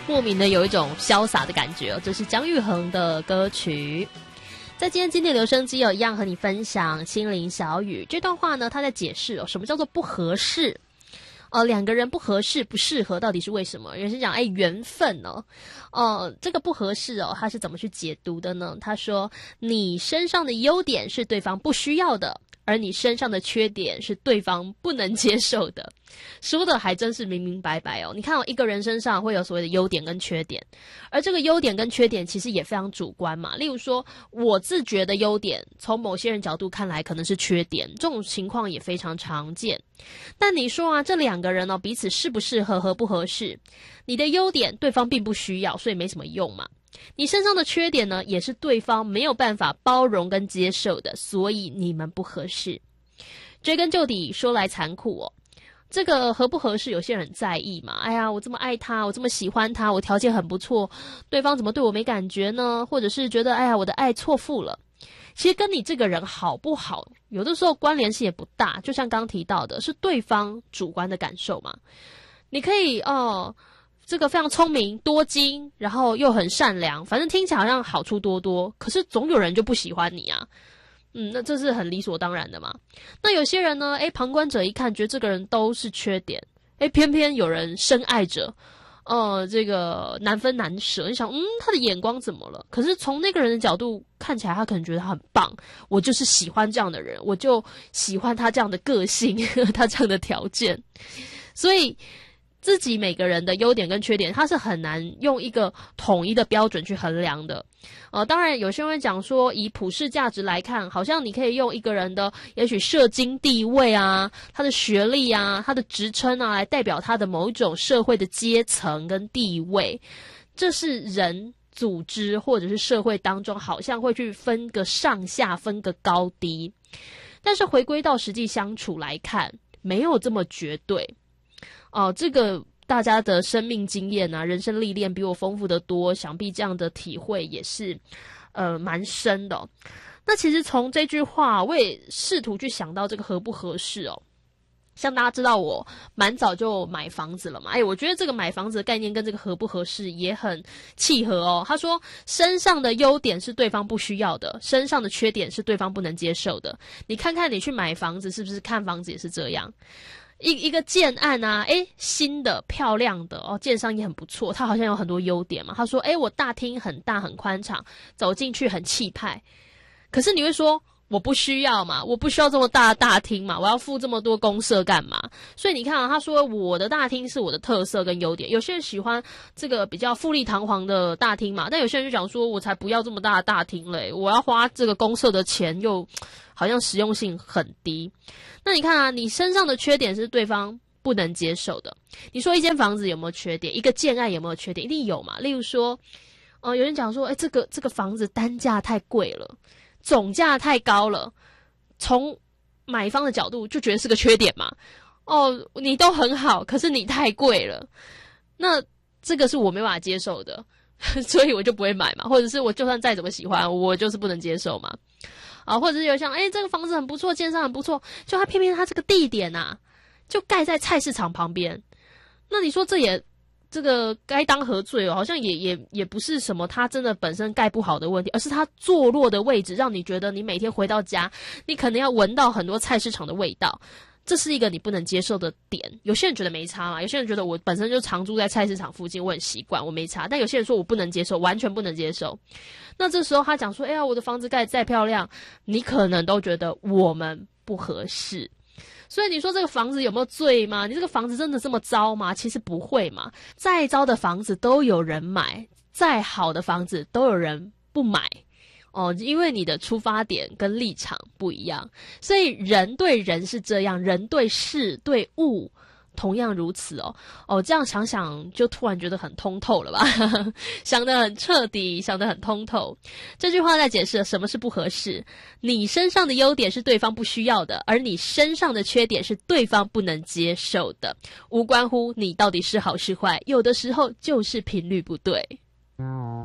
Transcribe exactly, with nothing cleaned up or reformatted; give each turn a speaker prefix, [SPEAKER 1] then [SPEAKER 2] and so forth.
[SPEAKER 1] 莫名的有一种潇洒的感觉哦。这是姜育恒的歌曲。在今天经典留声机有一样和你分享心灵小语这段话呢，他在解释哦，什么叫做不合适。呃，两个人不合适、不适合，到底是为什么？有人讲，哎，缘分哦，呃，这个不合适哦，他是怎么去解读的呢？他说，你身上的优点是对方不需要的，而你身上的缺点是对方不能接受的。说的还真是明明白白哦。你看哦，一个人身上会有所谓的优点跟缺点，而这个优点跟缺点其实也非常主观嘛。例如说，我自觉的优点，从某些人角度看来可能是缺点，这种情况也非常常见。但你说啊，这两个人哦，彼此适不适合、合不合适？你的优点对方并不需要，所以没什么用嘛。你身上的缺点呢，也是对方没有办法包容跟接受的，所以你们不合适。追根究底，说来残酷哦。这个合不合适，有些人很在意嘛。哎呀，我这么爱他，我这么喜欢他，我条件很不错，对方怎么对我没感觉呢？或者是觉得，哎呀，我的爱错付了。其实跟你这个人好不好，有的时候关联性也不大。就像刚提到的，是对方主观的感受嘛。你可以哦，这个非常聪明、多金，然后又很善良，反正听起来好像好处多多，可是总有人就不喜欢你啊。嗯，那这是很理所当然的嘛。那有些人呢，诶，旁观者一看，觉得这个人都是缺点，诶，偏偏有人深爱着，呃，这个难分难舍。你想，嗯，他的眼光怎么了？可是从那个人的角度看起来，他可能觉得他很棒，我就是喜欢这样的人，我就喜欢他这样的个性，他这样的条件。所以自己每个人的优点跟缺点，他是很难用一个统一的标准去衡量的。呃，当然有些人会讲说，以普世价值来看，好像你可以用一个人的也许社经地位啊，他的学历啊，他的职称啊，来代表他的某一种社会的阶层跟地位。这是人组织或者是社会当中好像会去分个上下，分个高低。但是回归到实际相处来看，没有这么绝对。哦、呃，这个大家的生命经验啊，人生历练比我丰富得多，想必这样的体会也是呃蛮深的哦。那其实从这句话，我也试图去想到这个合不合适哦。像大家知道我蛮早就买房子了嘛，哎，我觉得这个买房子的概念跟这个合不合适也很契合哦。他说身上的优点是对方不需要的，身上的缺点是对方不能接受的。你看看你去买房子，是不是看房子也是这样？一一个建案啊，诶，新的漂亮的哦，建商也很不错，他好像有很多优点嘛。他说，诶，我大厅很大很宽敞，走进去很气派。可是你会说，我不需要嘛，我不需要这么大的大厅嘛，我要付这么多公设干嘛？所以你看啊，他说我的大厅是我的特色跟优点。有些人喜欢这个比较富丽堂皇的大厅嘛，但有些人就讲说，我才不要这么大的大厅嘞，我要花这个公设的钱又好像实用性很低。那你看啊，你身上的缺点是对方不能接受的。你说一间房子有没有缺点？一个建案有没有缺点？一定有嘛。例如说，呃，有人讲说，哎，这个这个房子单价太贵了，总价太高了，从买方的角度就觉得是个缺点嘛。哦，你都很好，可是你太贵了，那这个是我没办法接受的，所以我就不会买嘛。或者是我就算再怎么喜欢，我就是不能接受嘛。啊，或者是有像，诶，这个房子很不错，建商很不错，就它偏偏它这个地点啊，就盖在菜市场旁边。那你说这也这个该当何罪哦？好像也也也不是什么它真的本身盖不好的问题，而是它坐落的位置让你觉得你每天回到家，你可能要闻到很多菜市场的味道。这是一个你不能接受的点。有些人觉得没差嘛，有些人觉得我本身就常住在菜市场附近，我很习惯，我没差。但有些人说我不能接受，完全不能接受。那这时候他讲说，哎呀，我的房子盖得再漂亮，你可能都觉得我们不合适。所以你说这个房子有没有罪吗？你这个房子真的这么糟吗？其实不会嘛，再糟的房子都有人买，再好的房子都有人不买。哦，因为你的出发点跟立场不一样，所以人对人是这样，人对事对物同样如此哦。哦，这样想想就突然觉得很通透了吧想得很彻底，想得很通透。这句话在解释了什么是不合适。你身上的优点是对方不需要的，而你身上的缺点是对方不能接受的，无关乎你到底是好是坏，有的时候就是频率不对。